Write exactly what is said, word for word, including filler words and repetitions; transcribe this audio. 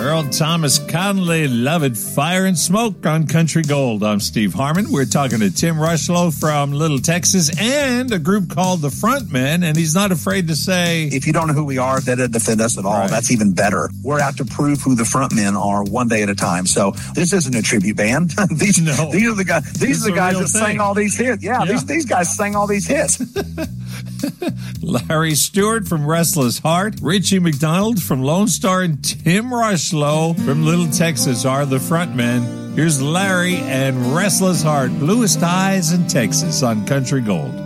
Earl Thomas Conley, Loved Fire and Smoke on Country Gold. I'm Steve Harmon. We're talking to Tim Rushlow from Little Texas and a group called The Frontmen, and he's not afraid to say, if you don't know who we are, that doesn't defend us at all. Right. That's even better. We're out to prove who the frontmen are one day at a time. So this isn't a tribute band. these, no. these are the guys. These it's are the guys that thing. sang all these hits. Yeah, yeah. These, these guys sang all these hits. Larry Stewart from Restless Heart, Richie McDonald from Lone Star, and Tim Rushlow from Little Texas are the frontmen. Here's Larry and Restless Heart, Bluest Eyes in Texas on Country Gold.